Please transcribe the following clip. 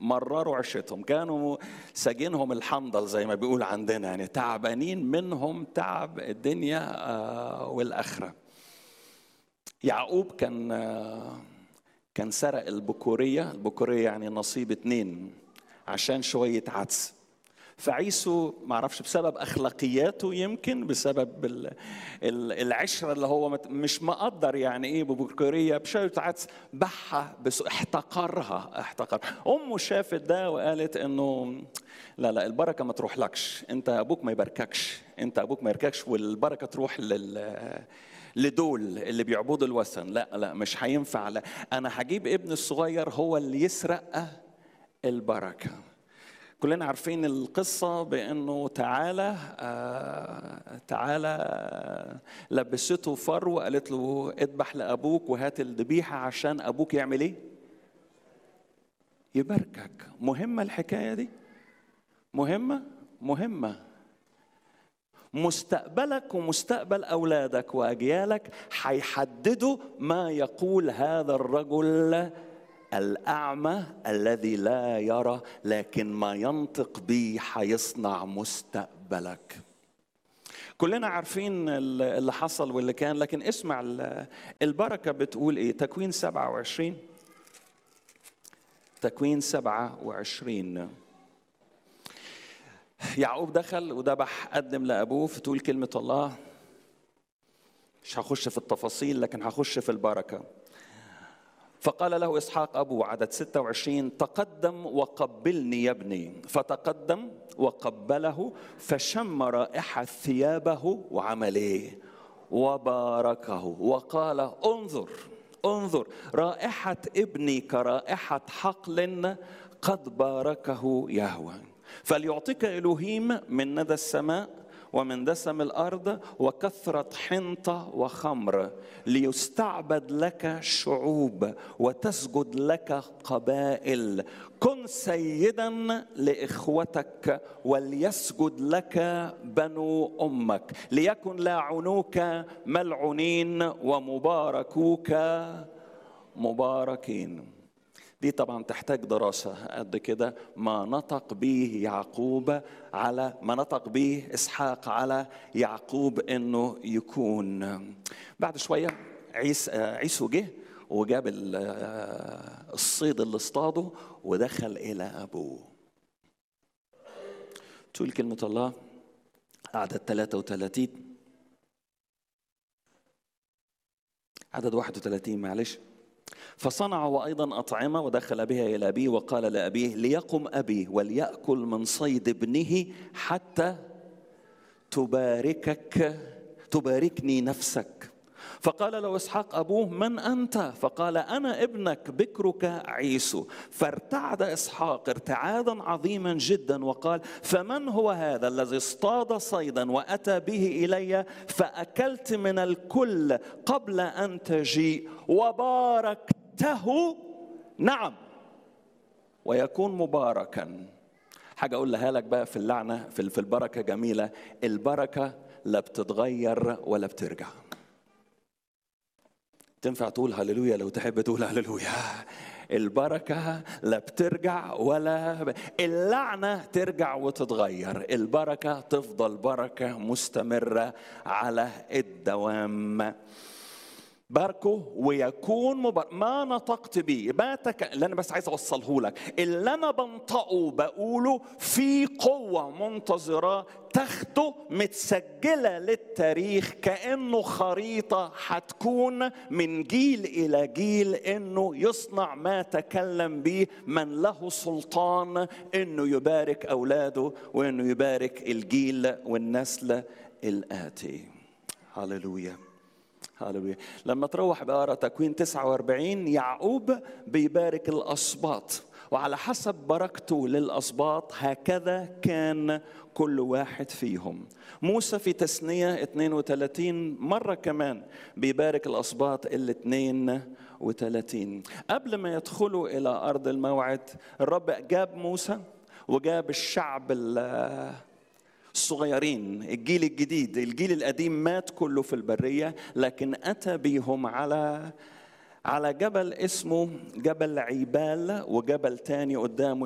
مرروا عيشتهم، كانوا ساجينهم الحنظل زي ما بيقول عندنا، يعني تعبانين منهم تعب الدنيا والآخرة. يعقوب كان سرق البكورية يعني نصيب 2 عشان شوية عدس. فعيسو معرفش بسبب أخلاقياته، يمكن بسبب العشرة اللي هو مش مقدر يعني إيه ببكورية بشوية عدس، بحها بس احتقر. أمه شافت ده وقالت إنه لا البركة ما تروحلكش، أنت أبوك ما يبارككش، والبركة تروح لدول اللي بيعبدوا الوثن. لا مش هينفع، لا أنا هجيب ابن الصغير هو اللي يسرق البركة. كلنا عارفين القصة بأنه تعالى لبسته فر وقالت له اذبح لأبوك وهات الذبيحة عشان أبوك يعمل إيه؟ يباركك. مهمة الحكاية دي، مهمة. مستقبلك ومستقبل أولادك وأجيالك هيحددوا ما يقول هذا الرجل الأعمى الذي لا يرى، لكن ما ينطق به هيصنع مستقبلك. كلنا عارفين اللي حصل واللي كان، لكن اسمع البركة بتقول إيه. تكوين 27 يعقوب دخل وذبح قدم لأبوه، فتقول كلمة الله، مش هخش في التفاصيل لكن هخش في البركة. فقال له إسحاق أبوه، عدد 26، تقدم وقبلني يا ابني. فتقدم وقبله، فشم رائحة ثيابه وعمل إيه؟ وباركه وقال انظر رائحة ابني كرائحة حقل قد باركه يهوه. فليعطيك إلهيم من ندى السماء ومن دسم الأرض وكثرة حنطة وخمر، ليستعبد لك شعوب وتسجد لك قبائل. كن سيدا لإخوتك وليسجد لك بنو أمك، ليكن لاعنوك ملعونين ومباركوك مباركين. دي طبعا تحتاج دراسة قد كده، ما نطق به يعقوب على ما نطق به إسحاق على يعقوب إنه يكون. بعد شوية عيسو جه وجاب الصيد اللي اصطاده ودخل إلى أبوه. تقول كلمة الله عدد 33 عدد 31 معلش. فصنعوا أيضا أطعمة ودخل بها إلى أبيه وقال لأبيه ليقم أبي وليأكل من صيد ابنه حتى تباركني نفسك. فقال له إسحاق أبوه من أنت؟ فقال أنا ابنك بكرك عيسو. فارتعد إسحاق ارتعادا عظيما جدا وقال فمن هو هذا الذي اصطاد صيدا وأتى به إلي فأكلت من الكل قبل أن تجيء وباركته؟ نعم ويكون مباركا. حاجة أقولها لك بقى في اللعنة في البركة جميلة. البركة لا بتتغير ولا بترجع. تنفع تقول هللويا لو تحب تقول هللويا. البركة لا بترجع ولا اللعنة ترجع وتتغير، البركة تفضل بركة مستمرة على الدوام. باركه ويكون مبارك. ما نطقت بيه اللي انا بس عايز اوصله لك، اللي انا بنطقه بقوله في قوه منتظره تاخده متسجله للتاريخ كانه خريطه هتكون من جيل الى جيل، انه يصنع ما تكلم به من له سلطان انه يبارك اولاده وانه يبارك الجيل والنسل الاتي. هللويا هللويا. لما تروح بقرا تكوين 49 يعقوب بيبارك الأسباط، وعلى حسب بركته للأسباط هكذا كان كل واحد فيهم. موسى في تثنية 32 مرة كمان بيبارك الأسباط 32. قبل ما يدخلوا إلى أرض الموعد الرب جاب موسى وجاب الشعب الصغيرين، الجيل الجديد. الجيل القديم مات كله في البرية، لكن أتى بهم على جبل اسمه جبل عيبال، وجبل تاني قدامه